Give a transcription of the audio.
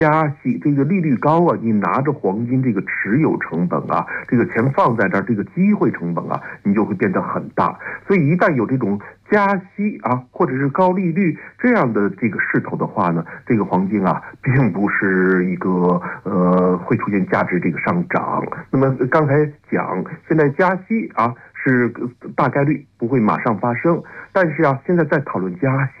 加息，这个利率高啊，你拿着黄金这个持有成本啊，这个钱放在这儿，这个机会成本啊，你就会变得很大。所以一旦有这种加息啊，或者是高利率这样的这个势头的话呢，这个黄金啊，并不是一个会出现价值这个上涨。那么刚才讲，现在加息啊是大概率不会马上发生，但是啊，现在在讨论加息。